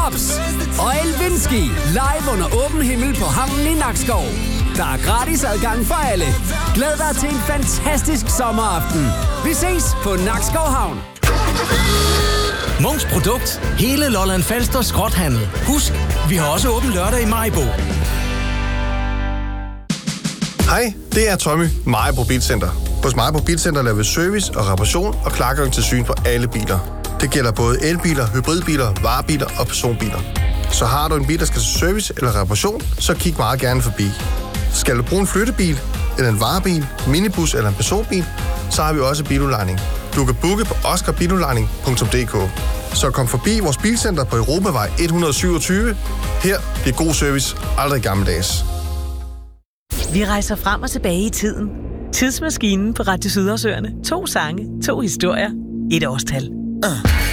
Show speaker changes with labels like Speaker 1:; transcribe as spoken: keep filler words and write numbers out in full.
Speaker 1: Hops og Elvinski live under åben himmel på havnen i Nakskov. Der er gratis adgang for alle. Glæd dig til en fantastisk sommeraften. Vi ses på Nakskov Havn.
Speaker 2: Munks Produkt. Hele Lolland Falster skrothandel. Husk, vi har også åben lørdag i Maribo.
Speaker 3: Hej, det er Tommy, Maribo Bilcenter. Hos Maribo Bilcenter laver vi service og reparation og klargøring til syn på alle biler. Det gælder både elbiler, hybridbiler, varebiler og personbiler. Så har du en bil, der skal til service eller reparation, så kig meget gerne forbi. Skal du bruge en flyttebil, eller en varebil, minibus eller en personbil, så har vi også biludlejning. Du kan booke på oscar biludlejning punktum d k. Så kom forbi vores bilcenter på Europavej et hundrede syvogtyve. Her bliver god service aldrig gammeldags.
Speaker 4: Vi rejser frem og tilbage i tiden. Tidsmaskinen på Radio Sydhavsøerne. To sange, to historier, et årstal. Uh.